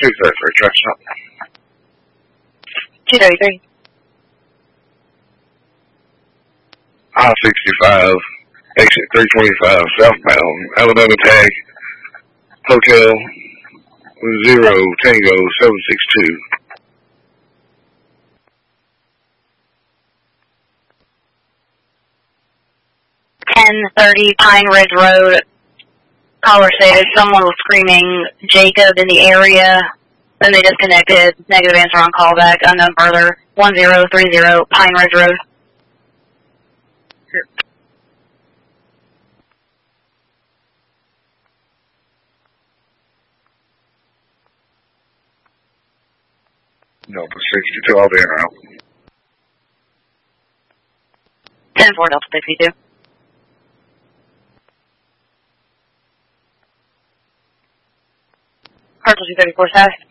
233, truck stop. 233. I-65, exit 325, southbound, Alabama tag, Hotel 0 Tango 762. 1030 Pine Ridge Road. Caller stated someone was screaming Jacob in the area. Then they disconnected. Negative answer on callback. Unknown further. 1030 Pine Ridge Road. Here. Delta 62, I'll be in route. 10-4 Delta 62. Parcel 234 South.